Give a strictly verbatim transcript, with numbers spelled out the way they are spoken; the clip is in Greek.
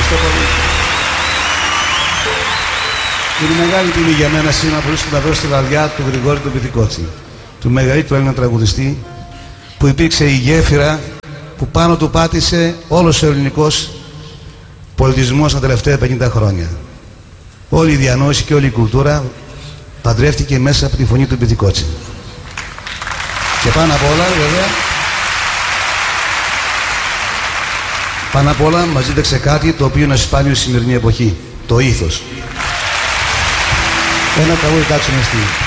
Ευχαριστώ πολύ. Είναι μεγάλη τιμή για μένα σήμερα που βρίσκομαι εδώ στη βαριά του Γρηγόρη του Πυθικότσι, του μεγαλύτερου Έλληνα τραγουδιστή, που υπήρξε η γέφυρα που πάνω του πάτησε όλος ο ελληνικός πολιτισμός τα τελευταία πενήντα χρόνια. Όλη η διανόηση και όλη η κουλτούρα παντρεύτηκε μέσα από τη φωνή του Πυθικότσι. Και πάνω απ' όλα, βέβαια, πάνω απ' όλα μας δίδαξε κάτι το οποίο είναι σπάνιο στη σημερινή εποχή, το ήθος. Ένα τραγούδι τάξουμε στη